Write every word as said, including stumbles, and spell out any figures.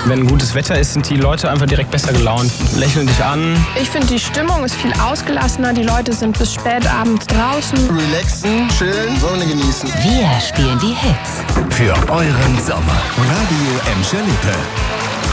Wenn gutes Wetter ist, sind die Leute einfach direkt besser gelaunt, lächeln dich an. Ich finde, die Stimmung ist viel ausgelassener. Die Leute sind bis spät abends draußen. Relaxen, chillen, Sonne genießen. Wir spielen die Hits. Für euren Sommer. Radio Emscher Lippe.